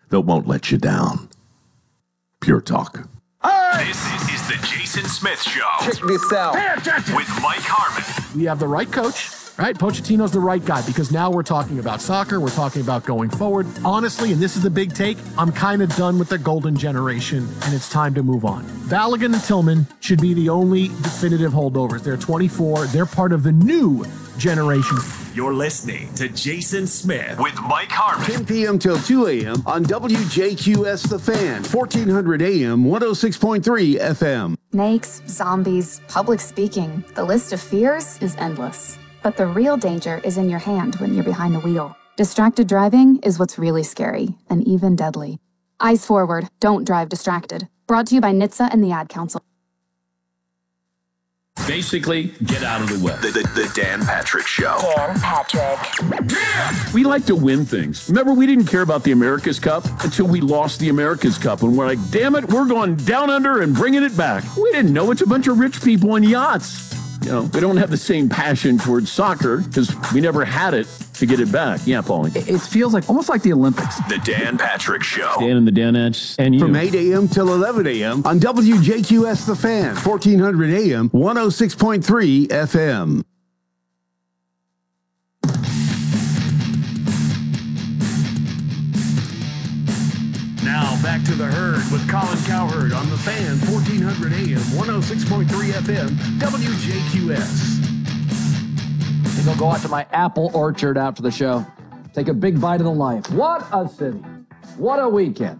that won't let you down. Pure Talk. This is the Jason Smith Show. Check this out. With Mike Harmon. We have the right coach, right? Pochettino's the right guy because now we're talking about soccer. We're talking about going forward. Honestly, and this is the big take, I'm kind of done with the golden generation, and it's time to move on. Balogun and Tillman should be the only definitive holdovers. They're 24. They're part of the new generation. You're listening to Jason Smith with Mike Harmon. 10 p.m. till 2 a.m. on WJQS The Fan, 1400 a.m., 106.3 FM. Snakes, zombies, public speaking. The list of fears is endless. But the real danger is in your hand when you're behind the wheel. Distracted driving is what's really scary and even deadly. Eyes forward, don't drive distracted. Brought to you by NHTSA and the Ad Council. Basically, get out of the way. The Dan Patrick Show. Dan Patrick. Yeah! We like to win things. Remember, we didn't care about the America's Cup until we lost the America's Cup. And we're like, damn it, we're going down under and bringing it back. We didn't know it's a bunch of rich people on yachts. You know, we don't have the same passion towards soccer because we never had it to get it back. Yeah, Paulie. It feels like almost like the Olympics. The Dan Patrick Show. Dan and the Danettes and you. From 8 a.m. till 11 a.m. on WJQS The Fan, 1400 a.m., 106.3 FM. Now back to the Herd with Colin Cowherd on The Fan, 1400 a.m., 106.3 FM, WJQS. I think I'll go out to my apple orchard after the show. Take a big bite of the life. What a city. What a weekend.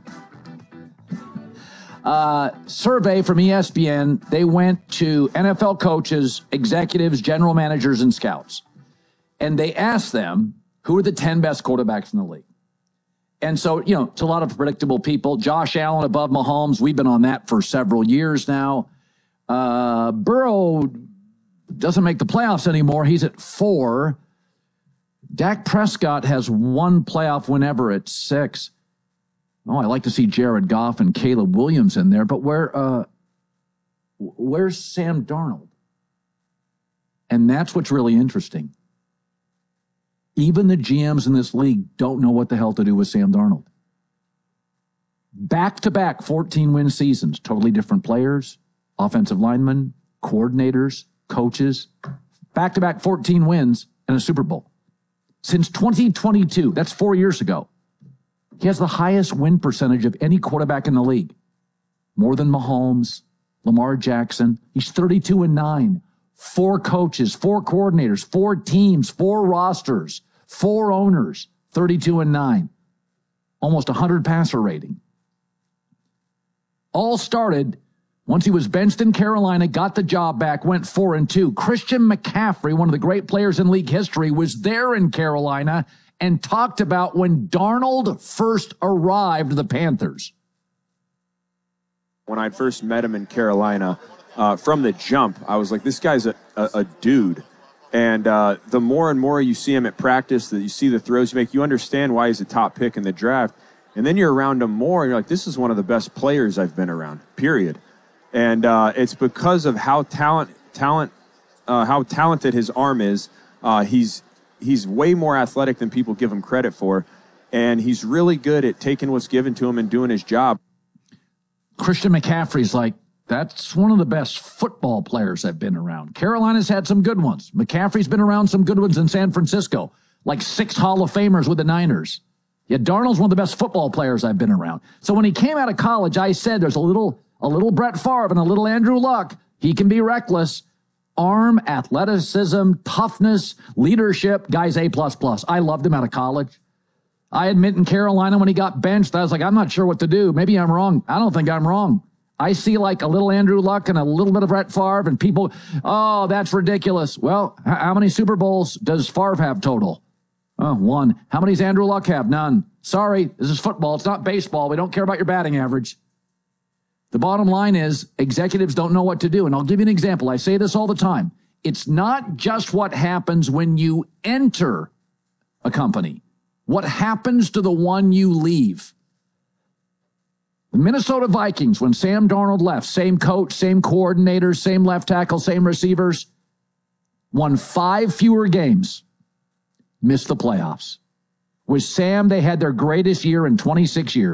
Survey from ESPN. They went to NFL coaches, executives, general managers, and scouts. And they asked them, who are the 10 best quarterbacks in the league? And so, you know, it's a lot of predictable people. Josh Allen above Mahomes. We've been on that for several years now. Burrow doesn't make the playoffs anymore. He's at 4. Dak Prescott has 1 playoff win ever at 6. Oh, I like to see Jared Goff and Caleb Williams in there. But where's Sam Darnold? And that's what's really interesting. Even the GMs in this league don't know what the hell to do with Sam Darnold. Back-to-back 14-win seasons, totally different players, offensive linemen, coordinators, coaches. Back-to-back 14 wins and a Super Bowl. Since 2022, that's 4 years ago, he has the highest win percentage of any quarterback in the league. More than Mahomes, Lamar Jackson. He's 32-9. 4 coaches, 4 coordinators, 4 teams, 4 rosters, 4 owners, 32-9. Almost 100 passer rating. All started once he was benched in Carolina, got the job back, went 4-2. Christian McCaffrey, one of the great players in league history, was there in Carolina and talked about when Darnold first arrived to the Panthers. When I first met him in Carolina, from the jump, I was like, this guy's a dude. And the more and more you see him at practice, that you see the throws you make, you understand why he's a top pick in the draft. And then you're around him more, and you're like, this is one of the best players I've been around, period. And it's because of how talented his arm is. He's way more athletic than people give him credit for. And he's really good at taking what's given to him and doing his job. Christian McCaffrey's like, that's one of the best football players I've been around. Carolina's had some good ones. McCaffrey's been around some good ones in San Francisco, like 6 Hall of Famers with the Niners. Yeah, Darnold's one of the best football players I've been around. So when he came out of college, I said there's a little Brett Favre and a little Andrew Luck. He can be reckless. Arm, athleticism, toughness, leadership, guys A++. I loved him out of college. I admit in Carolina when he got benched, I was like, I'm not sure what to do. Maybe I'm wrong. I don't think I'm wrong. I see like a little Andrew Luck and a little bit of Brett Favre, and people, oh, that's ridiculous. Well, how many Super Bowls does Favre have total? 1. How many does Andrew Luck have? None. Sorry, this is football. It's not baseball. We don't care about your batting average. The bottom line is executives don't know what to do. And I'll give you an example. I say this all the time. It's not just what happens when you enter a company. What happens to the one you leave? The Minnesota Vikings, when Sam Darnold left, same coach, same coordinators, same left tackle, same receivers, won 5 fewer games, missed the playoffs. With Sam, they had their greatest year in 26 years.